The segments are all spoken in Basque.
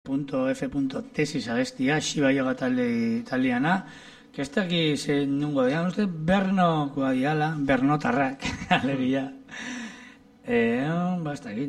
Tesis abestia, Shiba Yoga taldeana, que ez daki zen nungo dian, uste Bernokoa diala, Bernotarrak, alegia. Ez dakit,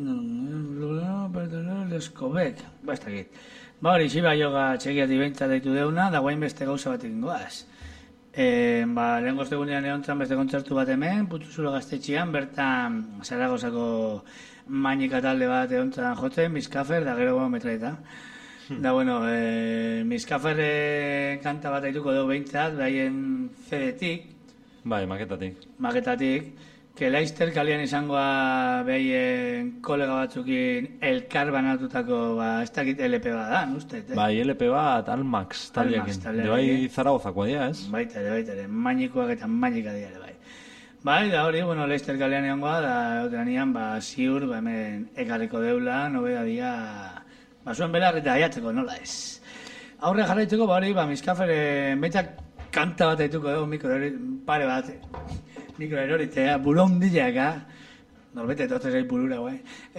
Leskobek, ez dakit. Hori, Shiba Yoga txekiati behintzat daitu deuna, da guain beste gauza bat egin goaz. Lehen goztegunean egontzan beste kontzertu bat hemen, Putuzulo gaztetxean, bertan Zaragozako mainika talde bat egontzan jotzen, Miskafer, da gero metraeta. Da, bueno, Miskafer kanta bat aituko dugu behintzat, behien CD-tik. Bai, maketatik. Que Leicester kalian izangoa behien kolega batzukin elkar banatutako, ez dakit LP bat da, uste? Bai, LP bat Almax taldeakin. De bai Zaragozakoa dira, ez? Baita, mainikoak eta mainika dira, bai. Bai, da hori, bueno, Leicester kalean egongoa, da euteranean, ziur, hemen ekarriko deula, nobeda dia, zuen belar eta aiatzeko, nola ez. Aurre jarraitzeko, hori, Miskafer, behitzak kanta bat aituko dugu, pare bat, mikroeroritea, buru hondileaka, norbete etotzen zait burura, guai.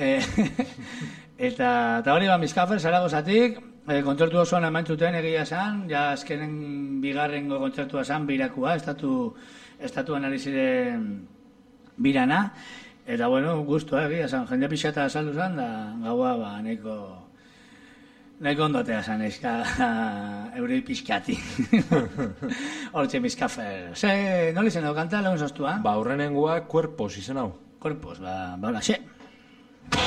Eta hori, Miskafer, Zaragozatik, kontzertu osoan emantzuten egia esan, ja azkenen bigarrengo kontzertua esan, birakua, estatuan ari ziren birana, eta bueno, guztu, egia esan, jende pixata azaldu zen, da gaua, nahiko ondotea zen, eurei pixkati. Hortxe Miskafer. Nola izen dugu kanta, lehun zoztua? Hurrenengoa, Cuerpos izen hau. Cuerpos, hola, xe.